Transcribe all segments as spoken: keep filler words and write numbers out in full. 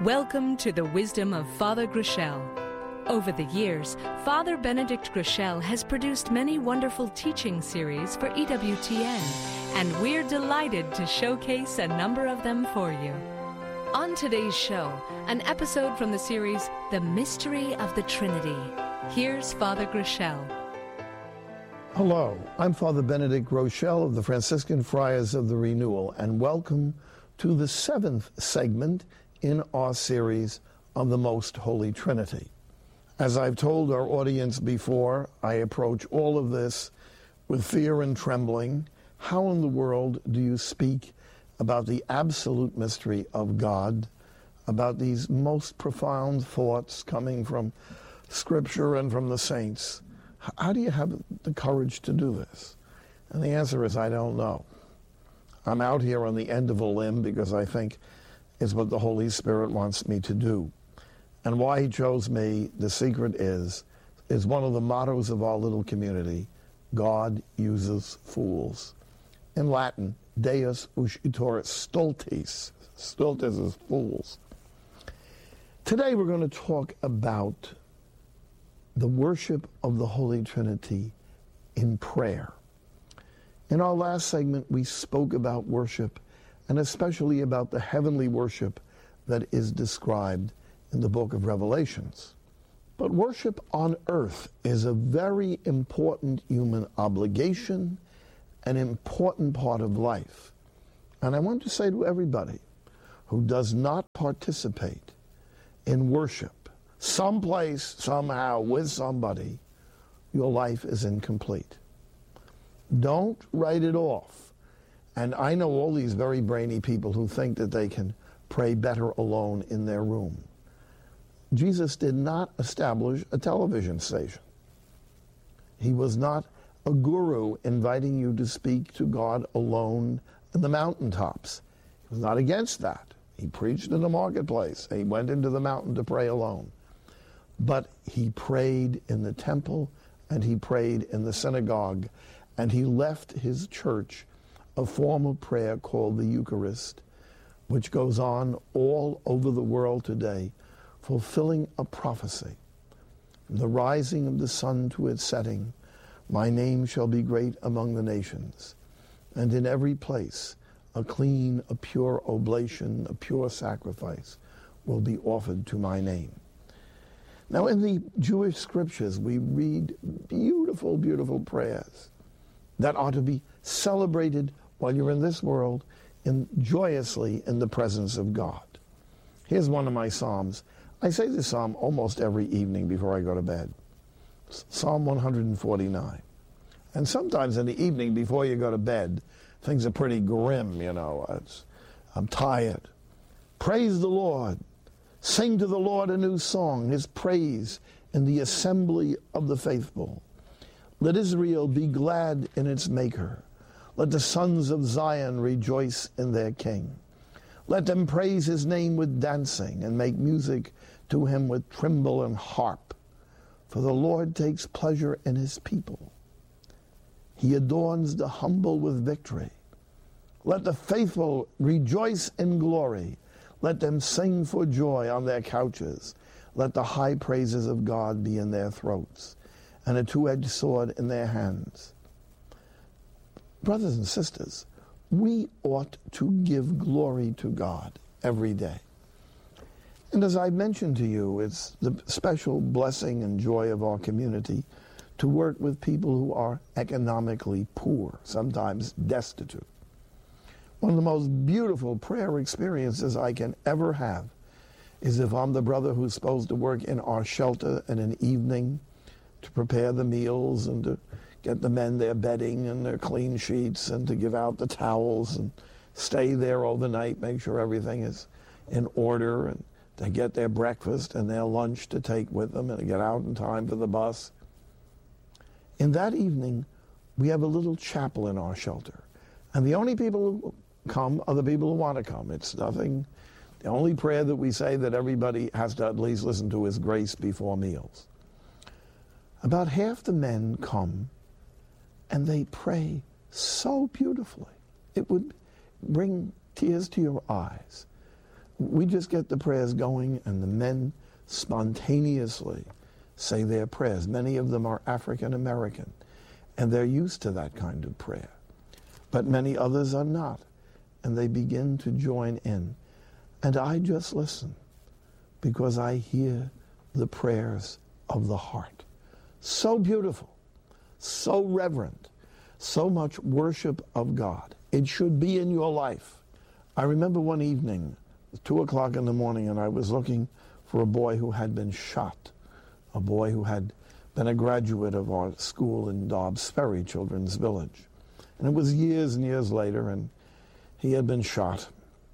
Welcome to the wisdom of Father Groeschel. Over the years, Father Benedict Groeschel has produced many wonderful teaching series for E W T N, and we're delighted to showcase a number of them for you. On today's show, an episode from the series, The Mystery of the Trinity. Here's Father Groeschel. Hello, I'm Father Benedict Groeschel of the Franciscan Friars of the Renewal, and welcome to the seventh segment in our series on the Most Holy Trinity. As I've told our audience before, I approach all of this with fear and trembling. How in the world do you speak about the absolute mystery of God, about these most profound thoughts coming from Scripture and from the saints? How do you have the courage to do this? And the answer is, I don't know. I'm out here on the end of a limb because I think it's what the Holy Spirit wants me to do. And why he chose me, the secret is, is one of the mottos of our little community: God uses fools. In Latin, Deus usitur stultis. Stultis is fools. Today we're going to talk about the worship of the Holy Trinity in prayer. In our last segment, we spoke about worship, and especially about the heavenly worship that is described in the book of Revelations. But worship on earth is a very important human obligation, an important part of life. And I want to say to everybody who does not participate in worship, someplace, somehow, with somebody, your life is incomplete. Don't write it off. And I know all these very brainy people who think that they can pray better alone in their room. Jesus did not establish a television station. He was not a guru inviting you to speak to God alone in the mountaintops. He was not against that. He preached in the marketplace. He went into the mountain to pray alone. But he prayed in the temple, and he prayed in the synagogue, and he left his church a form of prayer called the Eucharist, which goes on all over the world today, fulfilling a prophecy. From the rising of the sun to its setting, my name shall be great among the nations, and in every place a clean, a pure oblation, a pure sacrifice will be offered to my name. Now, in the Jewish scriptures, we read beautiful, beautiful prayers that are to be celebrated while you're in this world, in joyously in the presence of God. Here's one of my psalms. I say this psalm almost every evening before I go to bed. Psalm one forty-nine. And sometimes in the evening before you go to bed, things are pretty grim, you know. It's, I'm tired. Praise the Lord. Sing to the Lord a new song, his praise in the assembly of the faithful. Let Israel be glad in its maker. Let the sons of Zion rejoice in their king. Let them praise his name with dancing and make music to him with timbrel and harp. For the Lord takes pleasure in his people. He adorns the humble with victory. Let the faithful rejoice in glory. Let them sing for joy on their couches. Let the high praises of God be in their throats, and a two-edged sword in their hands. Brothers and sisters, we ought to give glory to God every day. And as I mentioned to you, it's the special blessing and joy of our community to work with people who are economically poor, sometimes destitute. One of the most beautiful prayer experiences I can ever have is if I'm the brother who's supposed to work in our shelter in an evening to prepare the meals and to get the men their bedding and their clean sheets and to give out the towels and stay there overnight, make sure everything is in order, and to get their breakfast and their lunch to take with them and to get out in time for the bus. In that evening, we have a little chapel in our shelter. And the only people who come are the people who want to come. It's nothing. The only prayer that we say that everybody has to at least listen to is grace before meals. About half the men come, and they pray so beautifully. It would bring tears to your eyes. we just get the prayers going, and the men spontaneously say their prayers. Many of them are African American, and they're used to that kind of prayer. But many others are not, and they begin to join in. And I just listen, because I hear the prayers of the heart. So beautiful, so reverent, so much worship of God. It should be in your life. I remember one evening, two o'clock in the morning, and I was looking for a boy who had been shot, a boy who had been a graduate of our school in Dobbs Ferry Children's Village. And it was years and years later, and he had been shot.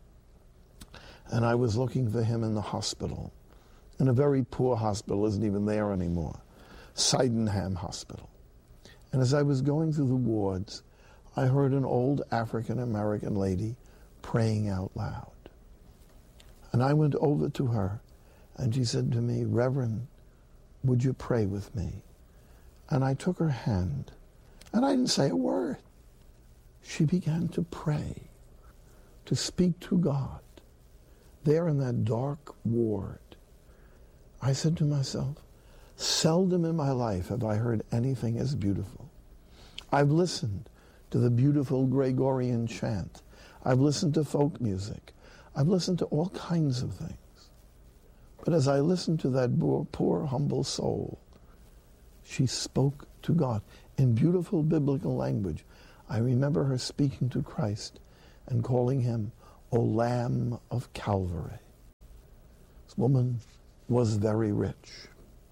And I was looking for him in the hospital, in a very poor hospital, isn't even there anymore, Sydenham Hospital. And as I was going through the wards, I heard an old African-American lady praying out loud. And I went over to her, and she said to me, "Reverend, would you pray with me?" And I took her hand, and I didn't say a word. She began to pray, to speak to God, there in that dark ward. I said to myself, seldom in my life have I heard anything as beautiful. I've listened to the beautiful Gregorian chant. I've listened to folk music. I've listened to all kinds of things. But as I listened to that poor, poor, humble soul, she spoke to God in beautiful biblical language. I remember her speaking to Christ and calling him, "O Lamb of Calvary." This woman was very rich.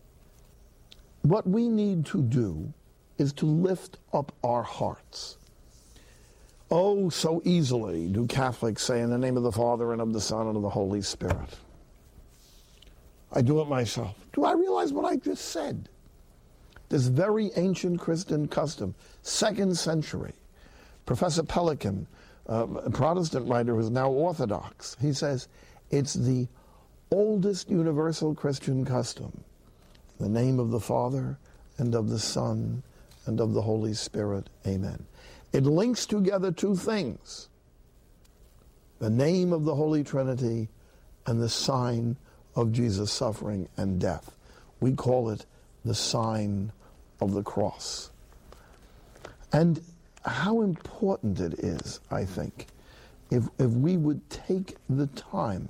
What we need to do is to lift up our hearts. Oh, so easily do Catholics say, "In the name of the Father, and of the Son, and of the Holy Spirit." I do it myself. Do I realize what I just said? This very ancient Christian custom, second century. Professor Pelikan, uh, a Protestant writer who's now Orthodox, he says, it's the oldest universal Christian custom. In the name of the Father, and of the Son, and of the Holy Spirit. Amen. It links together two things: the name of the Holy Trinity and the sign of Jesus' suffering and death. We call it the sign of the cross. And how important it is, I think, if, if we would take the time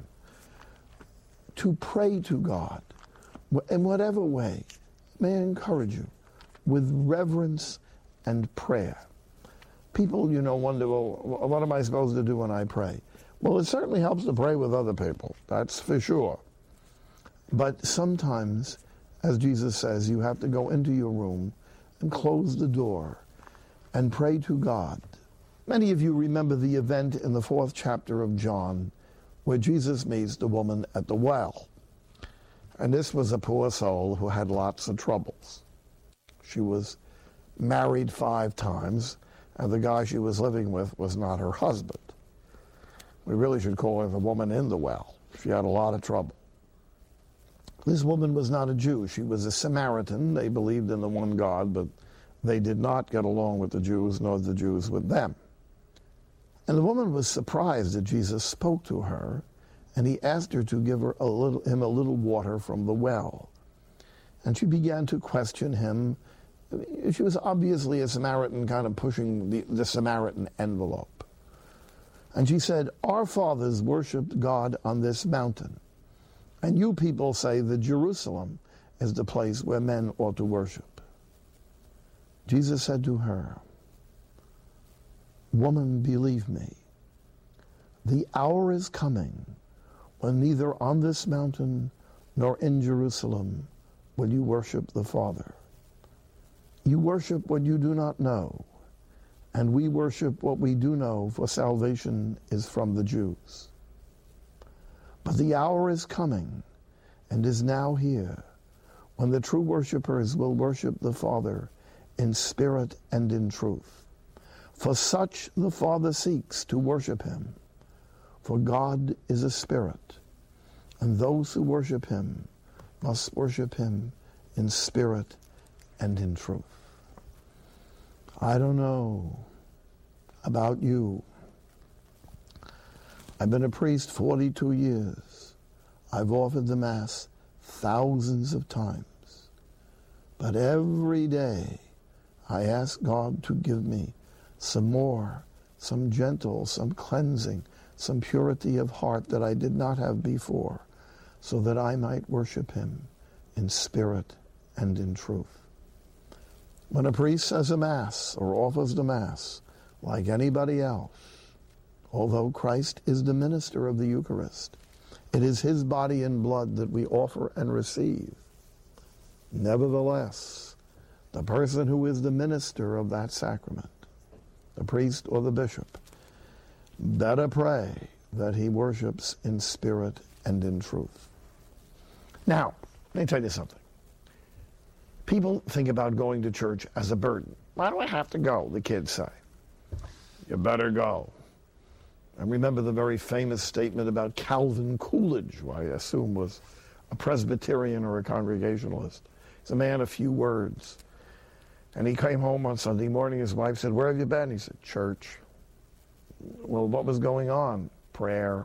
to pray to God in whatever way. May I encourage you, with reverence and prayer. People, you know, wonder, well, what am I supposed to do when I pray? Well, it certainly helps to pray with other people, that's for sure. But sometimes, as Jesus says, you have to go into your room and close the door and pray to God. Many of you remember the event in the fourth chapter of John where Jesus meets the woman at the well. And this was a poor soul who had lots of troubles. She was married five times, and the guy she was living with was not her husband. We really should call her the woman in the well. She had a lot of trouble. This woman was not a Jew. She was a Samaritan. They believed in the one God, but they did not get along with the Jews, nor the Jews with them. And the woman was surprised that Jesus spoke to her, and he asked her to give her a little, him a little water from the well. And she began to question him. She was obviously a Samaritan, kind of pushing the, the Samaritan envelope. And she said, "Our fathers worshipped God on this mountain, and you people say that Jerusalem is the place where men ought to worship." Jesus said to her, "Woman, believe me, the hour is coming when neither on this mountain nor in Jerusalem will you worship the Father. You worship what you do not know, and we worship what we do know, for salvation is from the Jews. But the hour is coming, and is now here, when the true worshipers will worship the Father in spirit and in truth. For such the Father seeks to worship him. For God is a spirit, and those who worship him must worship him in spirit and in truth." I don't know about you. I've been a priest forty-two years. I've offered the Mass thousands of times. But every day I ask God to give me some more, some gentle, some cleansing, some purity of heart that I did not have before, so that I might worship him in spirit and in truth. When a priest says a Mass or offers the Mass, like anybody else, although Christ is the minister of the Eucharist, it is his body and blood that we offer and receive. Nevertheless, the person who is the minister of that sacrament, the priest or the bishop, better pray that he worships in spirit and in truth. Now, let me tell you something. People think about going to church as a burden. Why do I have to go, the kids say. You better go. And remember the very famous statement about Calvin Coolidge, who I assume was a Presbyterian or a Congregationalist. He's a man of few words. And he came home on Sunday morning. His wife said, "Where have you been?" He said, "Church." Well, what was going on? Prayer.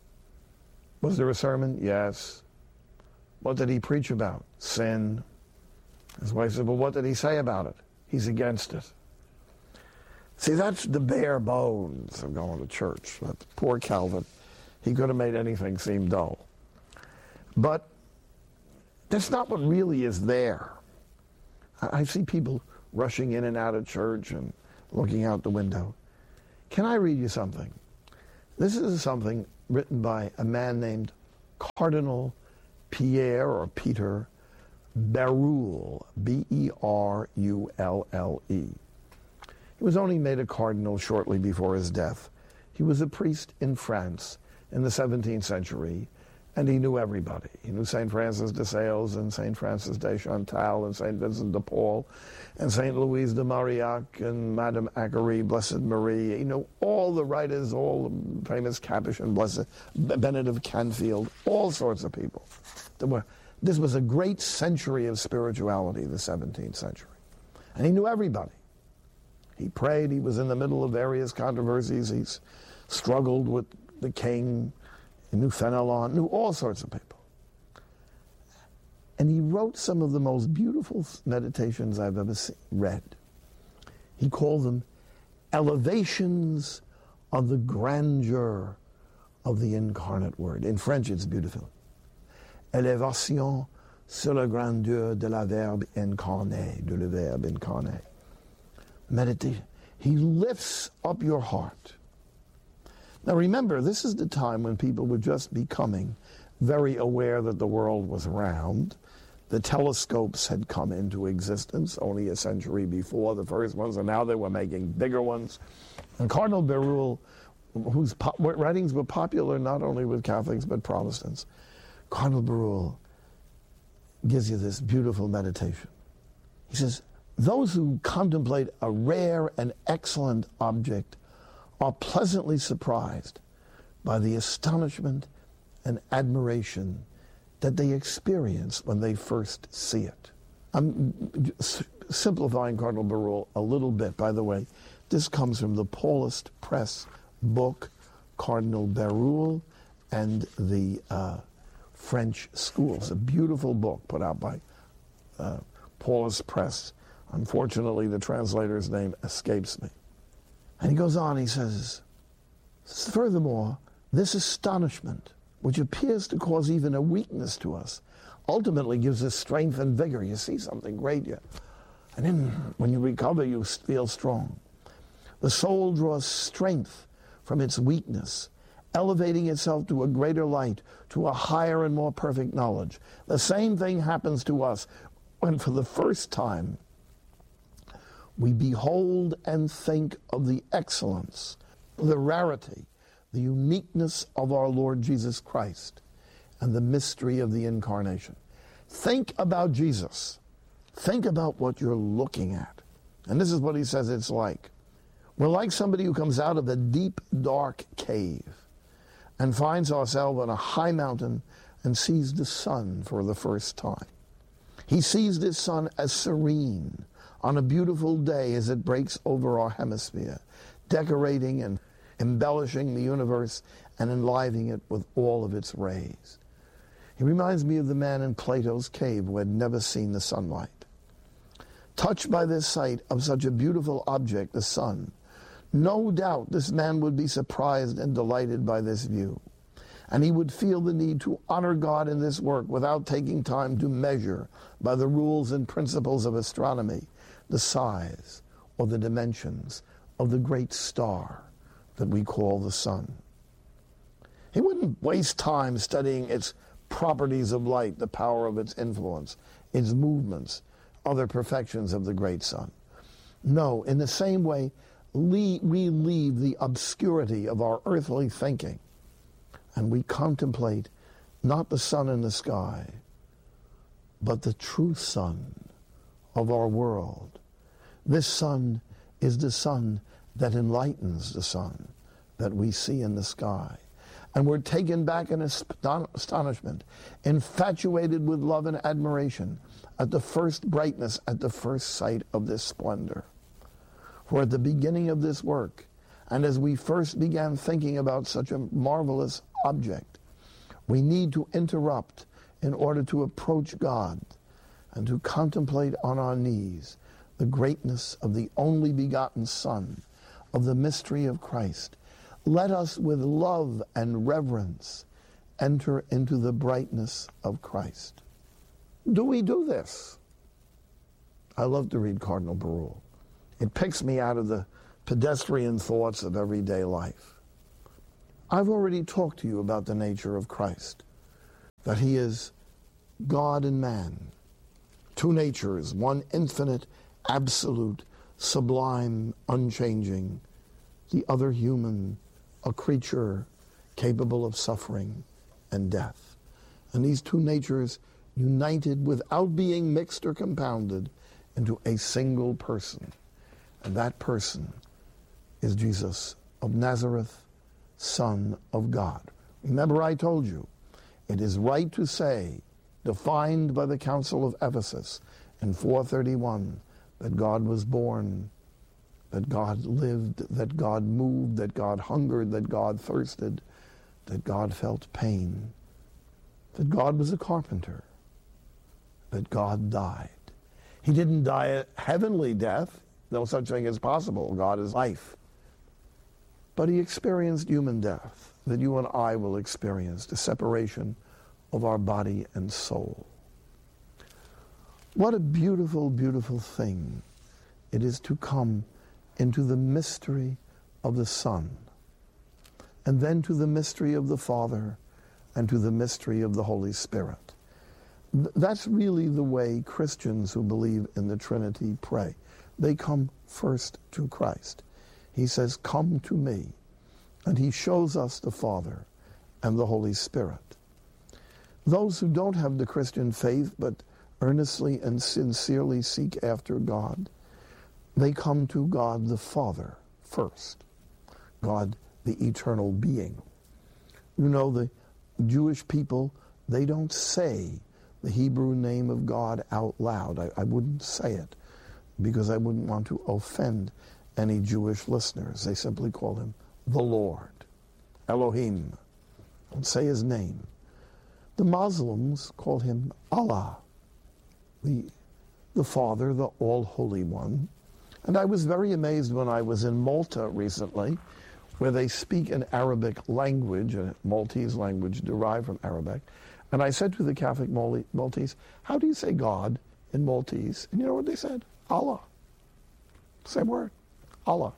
Was there a sermon? Yes. What did he preach about? Sin. His wife said, "Well, what did he say about it?" He's against it. See, that's the bare bones of going to church. But poor Calvin, he could have made anything seem dull. But that's not what really is there. I see people rushing in and out of church and looking out the window. Can I read you something? This is something written by a man named Cardinal Pierre or Peter Berulle, B E R U L L E. He was only made a cardinal shortly before his death. He was a priest in France in the seventeenth century, and he knew everybody. He knew Saint Francis de Sales and Saint Francis de Chantal and Saint Vincent de Paul and Saint Louise de Marillac and Madame Acquerie, Blessed Marie. He knew all the writers, all the famous Capuchin, Blessed Benedict Canfield, all sorts of people. There were, this was a great century of spirituality, the seventeenth century. And he knew everybody. He prayed. He was in the middle of various controversies. He's struggled with the king. He knew Fenelon, knew all sorts of people. And he wrote some of the most beautiful meditations I've ever seen, read. He called them elevations of the grandeur of the incarnate Word. In French, it's beautiful. Élévation sur la grandeur de la Verbe incarné, de le Verbe incarné. Meditate. He lifts up your heart. Now remember, this is the time when people were just becoming very aware that the world was round. The telescopes had come into existence only a century before the first ones, and now they were making bigger ones. And Cardinal Berulle, whose po- writings were popular not only with Catholics but Protestants, Cardinal Berulle gives you this beautiful meditation. He says, those who contemplate a rare and excellent object are pleasantly surprised by the astonishment and admiration that they experience when they first see it. I'm simplifying Cardinal Berulle a little bit. By the way, this comes from the Paulist Press book, Cardinal Berulle and the uh, French Schools, a beautiful book put out by uh, Paulist Press. Unfortunately, the translator's name escapes me. And he goes on, he says, furthermore, this astonishment, which appears to cause even a weakness to us, ultimately gives us strength and vigor. You see something great, you, and then when you recover, you feel strong. The soul draws strength from its weakness, elevating itself to a greater light, to a higher and more perfect knowledge. The same thing happens to us when for the first time we behold and think of the excellence, the rarity, the uniqueness of our Lord Jesus Christ and the mystery of the Incarnation. Think about Jesus. Think about what you're looking at. And this is what he says it's like. We're like somebody who comes out of a deep, dark cave and finds ourselves on a high mountain and sees the sun for the first time. He sees this sun as serene on a beautiful day as it breaks over our hemisphere, decorating and embellishing the universe and enlivening it with all of its rays. He reminds me of the man in Plato's cave who had never seen the sunlight. Touched by this sight of such a beautiful object, the sun, no doubt this man would be surprised and delighted by this view, and he would feel the need to honor God in this work without taking time to measure by the rules and principles of astronomy the size or the dimensions of the great star that we call the sun. He wouldn't waste time studying its properties of light, the power of its influence, its movements, other perfections of the great sun. No, in the same way, we leave the obscurity of our earthly thinking and we contemplate not the sun in the sky, but the true sun of our world. This sun is the sun that enlightens the sun that we see in the sky. And we're taken back in astonishment, infatuated with love and admiration at the first brightness, at the first sight of this splendor. For at the beginning of this work, and as we first began thinking about such a marvelous object, we need to interrupt in order to approach God and to contemplate on our knees the greatness of the only begotten Son, of the mystery of Christ. Let us with love and reverence enter into the brightness of Christ. Do we do this? I love to read Cardinal Barul. It picks me out of the pedestrian thoughts of everyday life. I've already talked to you about the nature of Christ, that he is God and man, two natures, one infinite, absolute, sublime, unchanging, the other human, a creature capable of suffering and death. And these two natures united without being mixed or compounded into a single person. And that person is Jesus of Nazareth, Son of God. Remember, I told you, it is right to say, defined by the Council of Ephesus in four thirty-one, that God was born, that God lived, that God moved, that God hungered, that God thirsted, that God felt pain, that God was a carpenter, that God died. He didn't die a heavenly death. No such thing as possible. God is life. But he experienced human death that you and I will experience, the separation of our body and soul. What a beautiful, beautiful thing it is to come into the mystery of the Son, and then to the mystery of the Father, and to the mystery of the Holy Spirit. That's really the way Christians who believe in the Trinity pray. They come first to Christ. He says, "Come to me," and he shows us the Father and the Holy Spirit. Those who don't have the Christian faith but earnestly and sincerely seek after God, they come to God the Father first, God the eternal being. You know, the Jewish people, they don't say the Hebrew name of God out loud. I, I wouldn't say it because I wouldn't want to offend any Jewish listeners. They simply call him the Lord, Elohim. Don't say his name. The Muslims call him Allah, the, the Father, the All-Holy One. And I was very amazed when I was in Malta recently, where they speak an Arabic language, a Maltese language derived from Arabic. And I said to the Catholic Maltese, "How do you say God in Maltese?" And you know what they said? Allah. Same word. Allah.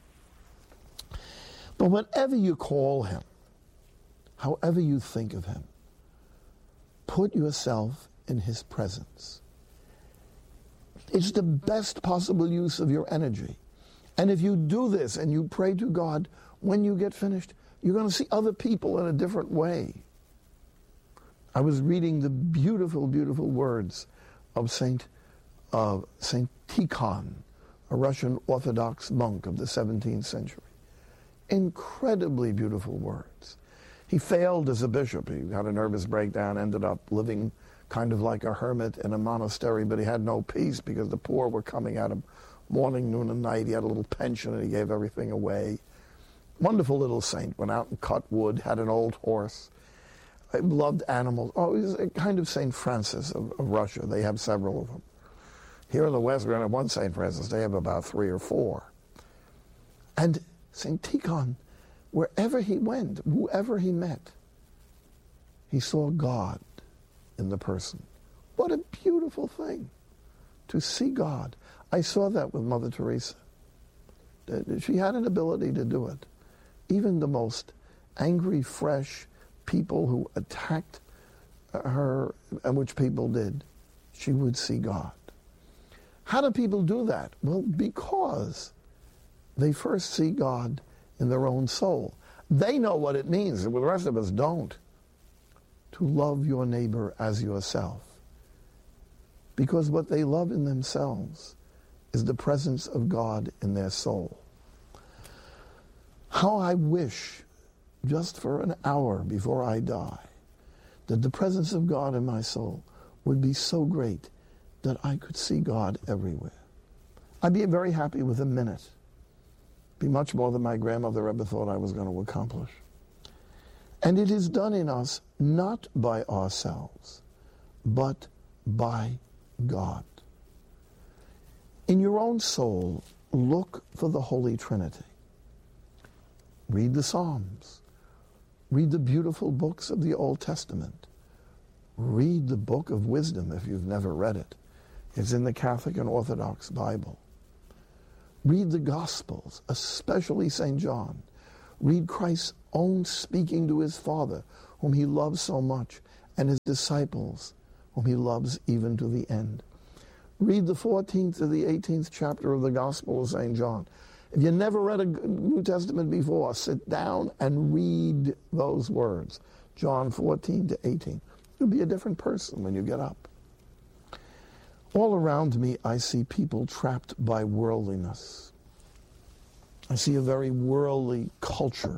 But whenever you call him, however you think of him, put yourself in his presence. It's the best possible use of your energy. And if you do this and you pray to God, when you get finished, you're going to see other people in a different way. I was reading the beautiful, beautiful words of Saint uh, Saint Tikhon, a Russian Orthodox monk of the seventeenth century. Incredibly beautiful words. He failed as a bishop. He had a nervous breakdown, ended up living kind of like a hermit in a monastery, but he had no peace because the poor were coming at him morning, noon, and night. He had a little pension and he gave everything away. Wonderful little saint, went out and cut wood, had an old horse, loved animals. Oh, he's a kind of Saint Francis of, of Russia. They have several of them. Here in the West, we don't have one Saint Francis. They have about three or four. And Saint Tikhon, wherever he went, whoever he met, he saw God in the person. What a beautiful thing to see God. I saw that with Mother Teresa. She had an ability to do it. Even the most angry, fresh people who attacked her, and which people did, she would see God. How do people do that? Well, because they first see God in their own soul. They know what it means, and the rest of us don't, to love your neighbor as yourself. Because what they love in themselves is the presence of God in their soul. How I wish, just for an hour before I die, that the presence of God in my soul would be so great that I could see God everywhere. I'd be very happy with a minute. Be much more than my grandmother ever thought I was going to accomplish. And it is done in us not by ourselves, but by God. In your own soul, look for the Holy Trinity. Read the Psalms. Read the beautiful books of the Old Testament. Read the Book of Wisdom if you've never read it. It's in the Catholic and Orthodox Bible. Read the Gospels, especially Saint John. Read Christ's own speaking to his Father, whom he loves so much, and his disciples, whom he loves even to the end. Read the fourteenth to the eighteenth chapter of the Gospel of Saint John. If you never read a New Testament before, sit down and read those words. John fourteen to eighteen. You'll be a different person when you get up. All around me, I see people trapped by worldliness. I see a very worldly culture.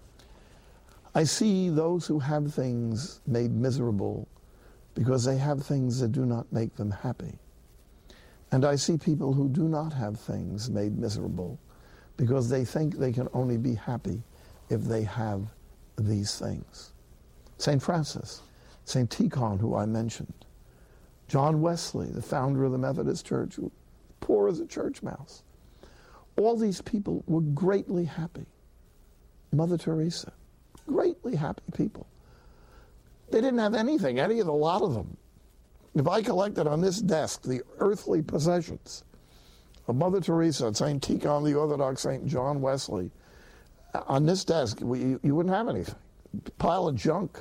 I see those who have things made miserable because they have things that do not make them happy. And I see people who do not have things made miserable because they think they can only be happy if they have these things. Saint Francis, Saint Tikhon, who I mentioned, John Wesley, the founder of the Methodist Church, who poor as a church mouse. All these people were greatly happy. Mother Teresa, greatly happy people. They didn't have anything, any of the lot of them. If I collected on this desk the earthly possessions of Mother Teresa, Saint Tikhon, the Orthodox Saint John Wesley, on this desk, we, you wouldn't have anything. A pile of junk.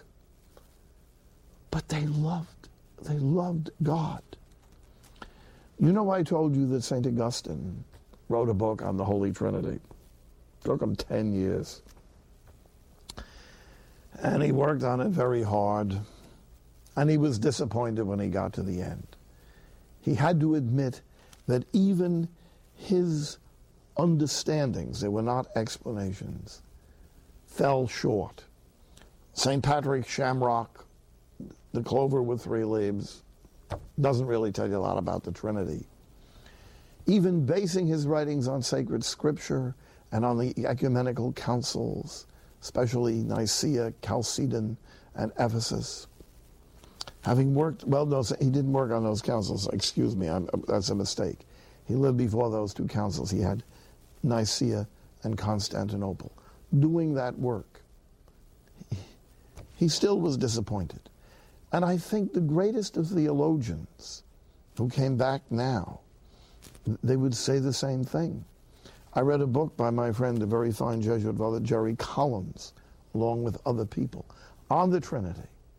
But they loved, they loved God. You know, I told you that Saint Augustine wrote a book on the Holy Trinity. It took him ten years. And he worked on it very hard. And he was disappointed when he got to the end. He had to admit that even his understandings, they were not explanations, fell short. Saint Patrick Shamrock, the clover with three leaves, doesn't really tell you a lot about the Trinity. Even basing his writings on sacred scripture and on the ecumenical councils, especially Nicaea, Chalcedon, and Ephesus. Having worked, well, no, he didn't work on those councils. Excuse me, I'm, that's a mistake. He lived before those two councils. He had Nicaea and Constantinople. Doing that work, he, he still was disappointed. And I think the greatest of theologians who came back now, they would say the same thing. I read a book by my friend, a very fine Jesuit brother, Jerry Collins, along with other people, on the Trinity.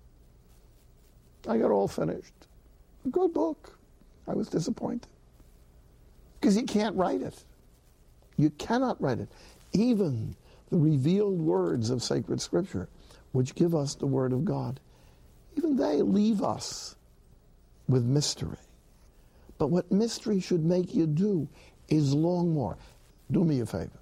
I got all finished. A good book. I was disappointed. Because you can't write it. You cannot write it. Even the revealed words of sacred scripture, which give us the word of God, even they leave us with mystery. But what mystery should make you do is long more. Do me a favor.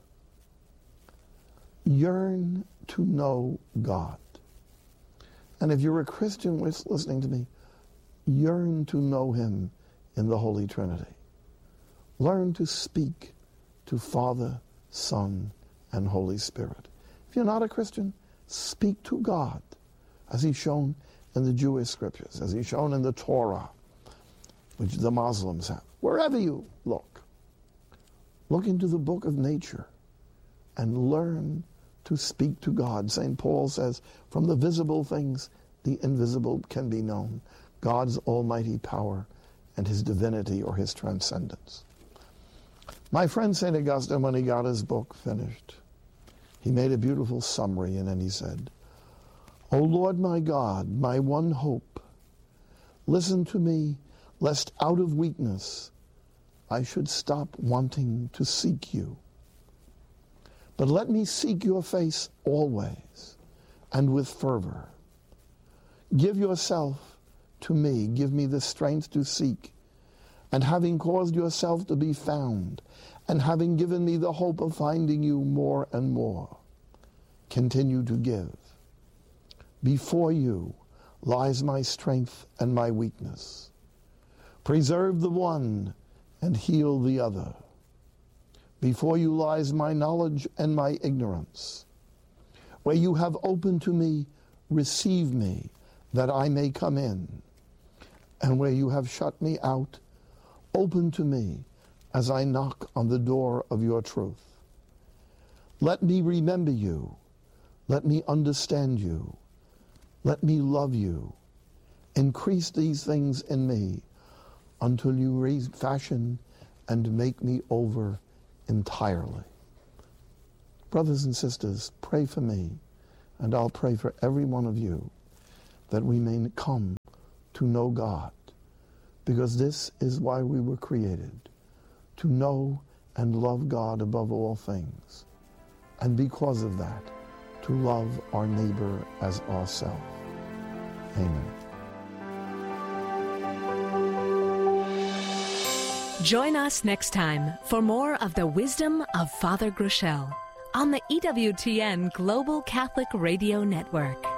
Yearn to know God. And if you're a Christian listening to me, yearn to know him in the Holy Trinity. Learn to speak to Father, Son, and Holy Spirit. If you're not a Christian, speak to God, as he's shown in the Jewish scriptures, as he's shown in the Torah, which the Muslims have. Wherever you look, look into the book of nature and learn to speak to God. Saint Paul says, from the visible things, the invisible can be known. God's almighty power and his divinity or his transcendence. My friend Saint Augustine, when he got his book finished, he made a beautiful summary, and then he said, O Lord my God, my one hope, listen to me, lest out of weakness I should stop wanting to seek you. But let me seek your face always and with fervor. Give yourself to me, give me the strength to seek, and having caused yourself to be found, and having given me the hope of finding you more and more, continue to give. Before you lies my strength and my weakness. Preserve the one and heal the other. Before you lies my knowledge and my ignorance. Where you have opened to me, receive me, that I may come in. And where you have shut me out, open to me as I knock on the door of your truth. Let me remember you. Let me understand you. Let me love you. Increase these things in me until you refashion and make me over entirely. Brothers and sisters, pray for me, and I'll pray for every one of you, that we may come to know God, because this is why we were created, to know and love God above all things, and because of that, to love our neighbor as ourselves. Amen. Join us next time for more of the wisdom of Father Groeschel on the E W T N Global Catholic Radio Network.